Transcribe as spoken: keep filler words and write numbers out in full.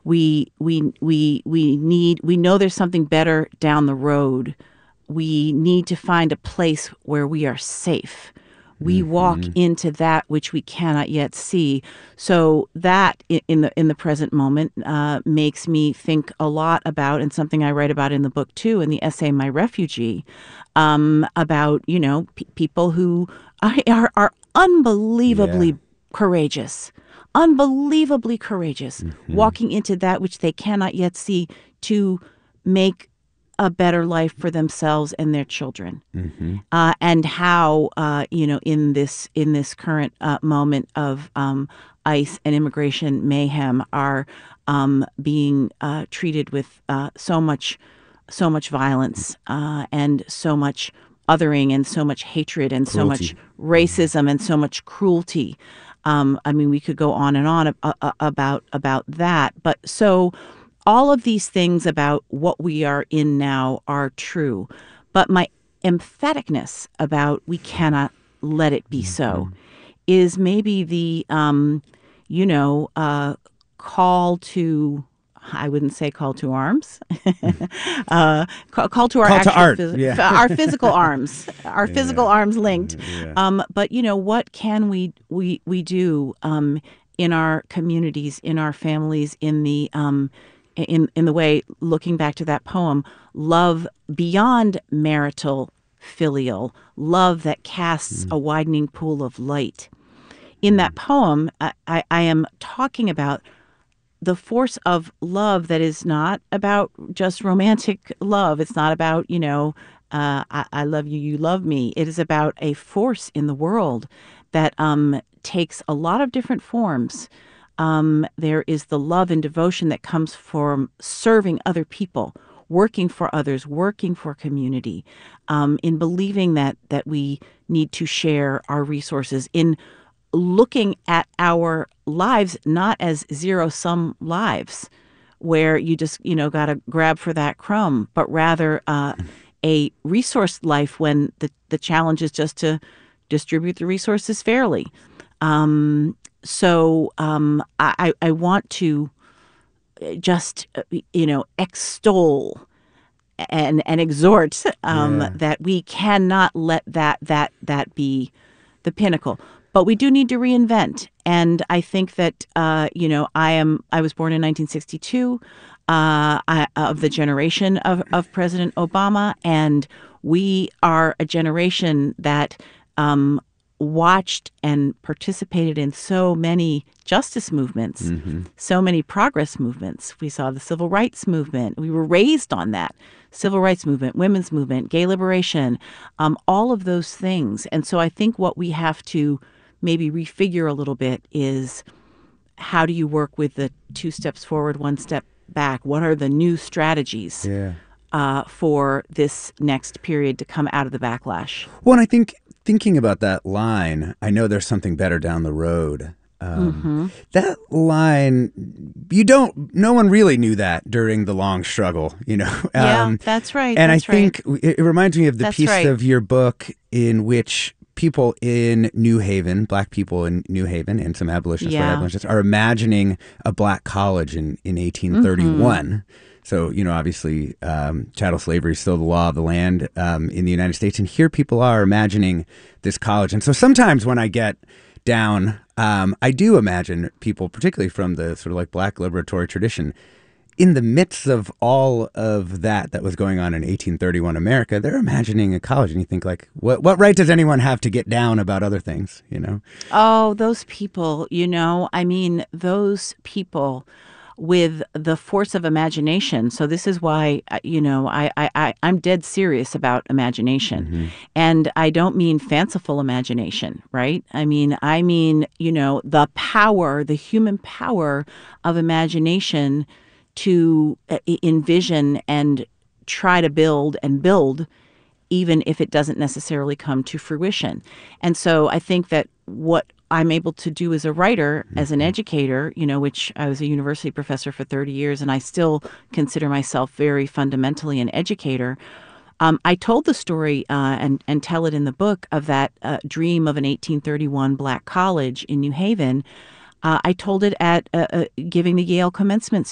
We we we we need we know there's something better down the road. We need to find a place where we are safe. We walk Mm-hmm. into that which we cannot yet see. So that i- in the in the present moment uh, makes me think a lot about, and something I write about in the book too, in the essay "My Refugee," um, about you know pe people who are are are Yeah. unbelievably courageous, unbelievably courageous, Mm-hmm. walking into that which they cannot yet see to make a better life for themselves and their children. Mm-hmm. Uh, and how uh, you know in this in this current uh, moment of um, ICE and immigration mayhem are um, being uh, treated with uh, so much so much violence uh, and so much othering and so much hatred and so much Cruelty. racism and so much cruelty. Um, I mean, we could go on and on a- a- about about that. But so all of these things about what we are in now are true. But my emphaticness about we cannot let it be so Mm-hmm. is maybe the, um, you know, uh, call to, I wouldn't say call to arms, uh, call, call to our Call to actual, art. phys- Yeah. our physical arms, our physical Yeah. arms linked. Yeah. Um, but, you know, what can we, we, we do um, in our communities, in our families, in the, um, in, in the way, looking back to that poem, love beyond marital filial, love that casts a widening pool of light. In that poem, I, I, I am talking about the force of love that is not about just romantic love. It's not about, you know, uh, I, I love you, you love me. It is about a force in the world that um, takes a lot of different forms. Um, there is the love and devotion that comes from serving other people, working for others, working for community, um, in believing that that we need to share our resources, in looking at our lives not as zero sum lives where you just, you know, got to grab for that crumb, but rather uh, a resource life when the, the challenge is just to distribute the resources fairly. Um, so um, I, I I want to just, uh, you know, extol and and exhort um, Yeah. that we cannot let that that that be the pinnacle. But we do need to reinvent, and I think that uh, you know I am I was born in nineteen sixty-two, uh, I, of the generation of of President Obama, and we are a generation that um, watched and participated in so many justice movements, Mm-hmm. so many progress movements. We saw the civil rights movement. We were raised on that civil rights movement, women's movement, gay liberation, um, all of those things. And so I think what we have to maybe refigure a little bit is how do you work with the two steps forward, one step back? What are the new strategies Yeah. uh, for this next period to come out of the backlash? Well, and I think thinking about that line, I know there's something better down the road. Um, Mm-hmm. that line, you don't, no one really knew that during the long struggle, you know? Yeah, Um, that's right. and I That's right. think it, it reminds me of the That's piece right. of your book in which people in New Haven, black people in New Haven, and some abolitionists, white Yeah. abolitionists, are imagining a black college in, in eighteen thirty-one. Mm-hmm. So, you know, obviously, um, chattel slavery is still the law of the land um, in the United States. And here people are imagining this college. And so sometimes when I get down, um, I do imagine people, particularly from the sort of like black liberatory tradition, in the midst of all of that that was going on in eighteen thirty-one America, they're imagining a college. And you think, like, what what right does anyone have to get down about other things, you know? Oh, those people, you know, I mean, those people with the force of imagination. So this is why, uh, you know, I, I, I, I'm dead serious about imagination. Mm-hmm. And I don't mean fanciful imagination, right? I mean, I mean, you know, the power, the human power of imagination to uh, envision and try to build and build even if it doesn't necessarily come to fruition. And so I think that what I'm able to do as a writer, as an educator, you know, which I was a university professor for thirty years, and I still consider myself very fundamentally an educator. Um, I told the story uh, and, and tell it in the book of that uh, dream of an eighteen thirty-one black college in New Haven. Uh, I told it at uh, uh, giving the Yale commencement